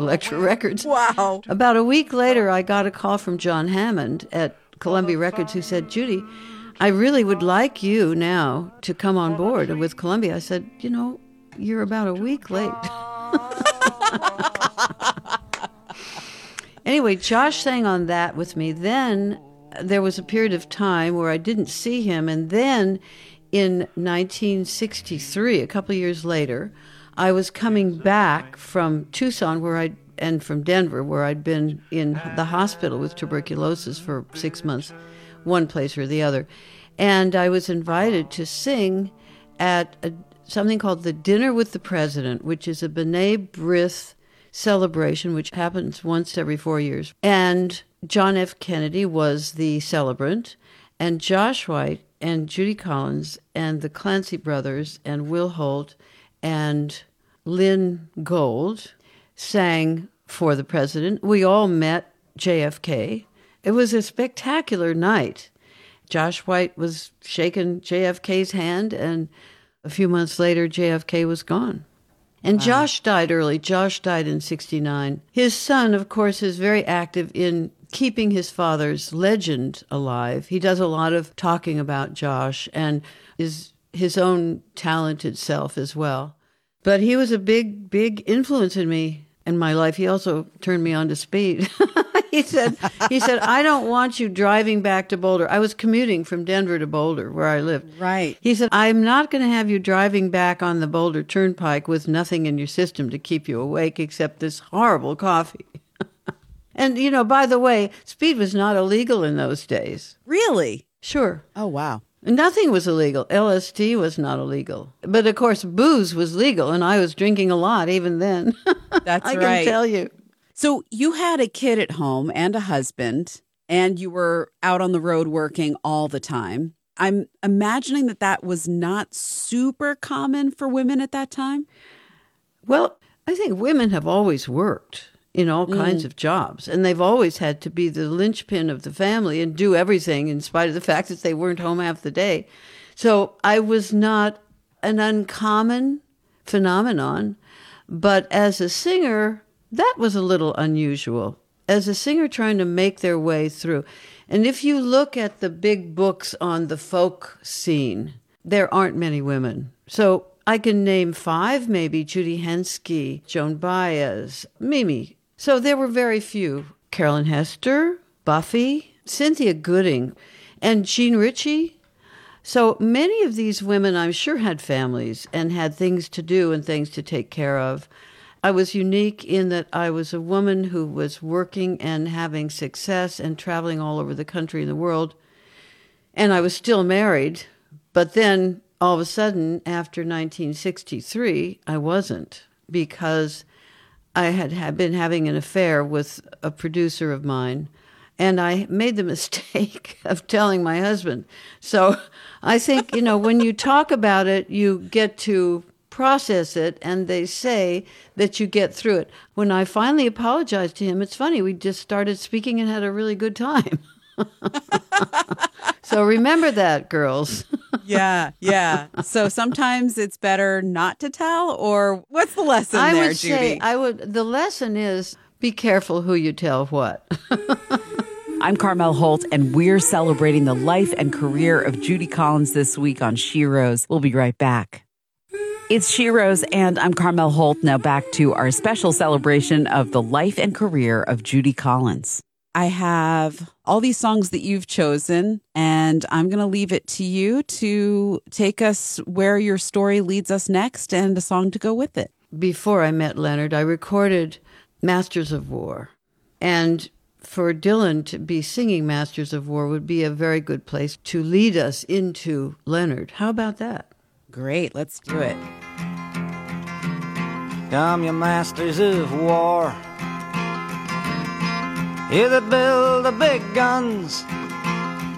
Elektra Records. Wow. About a week later, I got a call from John Hammond at Columbia Records who said, Judy, I really would like you now to come on board with Columbia. I said, you're about a week late. Anyway, Josh sang on that with me. Then there was a period of time where I didn't see him. And then in 1963, a couple of years later, I was coming back from Tucson and from Denver, where I'd been in the hospital with tuberculosis for 6 months, one place or the other. And I was invited to sing at something called the Dinner with the President, which is a B'nai B'rith celebration, which happens once every 4 years. And John F. Kennedy was the celebrant, and Josh White and Judy Collins and the Clancy brothers and Will Holt and Lynn Gold sang for the president. We all met JFK. It was a spectacular night. Josh White was shaking JFK's hand, and a few months later, JFK was gone. And wow. Josh died early. Josh died in 1969. His son, of course, is very active in keeping his father's legend alive. He does a lot of talking about Josh and is his own talented self as well. But he was a big, big influence in me in my life. He also turned me on to speed. He said, I don't want you driving back to Boulder. I was commuting from Denver to Boulder, where I lived. Right. He said, I'm not going to have you driving back on the Boulder Turnpike with nothing in your system to keep you awake except this horrible coffee. And, by the way, speed was not illegal in those days. Really? Sure. Oh, wow. Nothing was illegal. LSD was not illegal. But, of course, booze was legal, and I was drinking a lot even then. That's I right. can tell you. So you had a kid at home and a husband, and you were out on the road working all the time. I'm imagining that was not super common for women at that time. Well, I think women have always worked in all kinds of jobs, and they've always had to be the linchpin of the family and do everything in spite of the fact that they weren't home half the day. So I was not an uncommon phenomenon, but as a singer, that was a little unusual. As a singer trying to make their way through. And if you look at the big books on the folk scene, there aren't many women. So I can name 5, maybe: Judy Henske, Joan Baez, Mimi. So there were very few. Carolyn Hester, Buffy, Cynthia Gooding, and Jean Ritchie. So many of these women, I'm sure, had families and had things to do and things to take care of. I was unique in that I was a woman who was working and having success and traveling all over the country and the world. And I was still married. But then all of a sudden, after 1963, I wasn't, because I had been having an affair with a producer of mine. And I made the mistake of telling my husband. So I think, when you talk about it, you get to process it, and they say that you get through it. When I finally apologized to him, it's funny, we just started speaking and had a really good time. So remember that, girls. Yeah. So sometimes it's better not to tell, or what's the lesson I there, would Judy? say the lesson is be careful who you tell what. I'm Carmel Holt, and we're celebrating the life and career of Judy Collins this week on She Rose. We'll be right back. It's She Rose, and I'm Carmel Holt. Now back to our special celebration of the life and career of Judy Collins. I have all these songs that you've chosen, and I'm going to leave it to you to take us where your story leads us next and a song to go with it. Before I met Leonard, I recorded Masters of War. And for Dylan to be singing Masters of War would be a very good place to lead us into Leonard. How about that? Great, let's do it. Come, you masters of war, you that build the big guns,